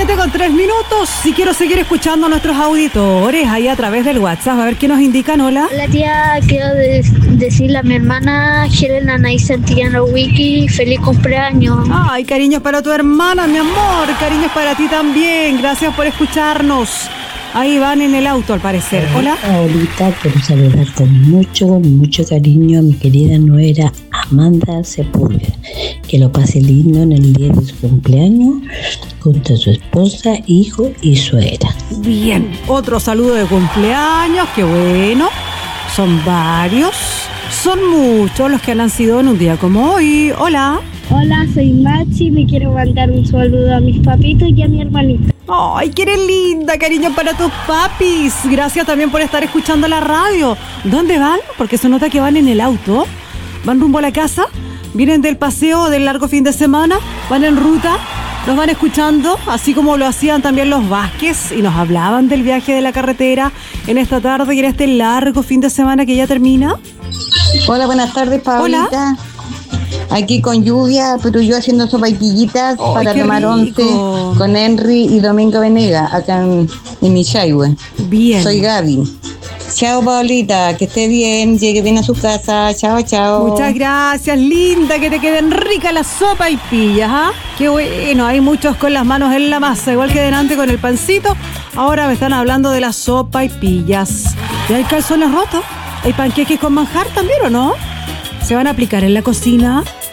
7:03. Si quiero seguir escuchando a nuestros auditores ahí a través del WhatsApp, a ver qué nos indican. Hola. Hola tía, quiero decirle a mi hermana Helen Anaí Santillano Wiki, feliz cumpleaños. Ay, cariños para tu hermana, mi amor. Cariños para ti también. Gracias por escucharnos. Ahí van en el auto, al parecer. Hola. Ahorita quiero saludar con mucho cariño a mi querida nuera Amanda Sepúlveda. Que lo pase lindo en el día de su cumpleaños junto a su esposa, hijo y suegra. Bien, otro saludo de cumpleaños, qué bueno. Son varios, son muchos los que han nacido en un día como hoy. Hola. Hola, soy Maxi, me quiero mandar un saludo a mis papitos y a mi hermanita. Ay, que eres linda, cariño para tus papis. Gracias también por estar escuchando la radio. ¿Dónde van? Porque se nota que van en el auto. Van rumbo a la casa, vienen del paseo del largo fin de semana, van en ruta, nos van escuchando, así como lo hacían también los Vázquez y nos hablaban del viaje de la carretera en esta tarde y en este largo fin de semana que ya termina. Hola, buenas tardes, Paulita. Hola. Aquí con lluvia, pero yo haciendo sopaipillitas para tomar once con Henry y Domingo Venega, acá en Michahue. Bien. Soy Gaby. Chao, Paulita, que esté bien, llegue bien a su casa. Chao, chao. Muchas gracias, linda, que te queden ricas las sopaipillas, ¿ah? Qué bueno, hay muchos con las manos en la masa, igual que delante con el pancito. Ahora me están hablando de las sopaipillas. ¿Y hay calzones rotos? ¿Hay panqueques con manjar también o no? ¿Se van a aplicar en la cocina?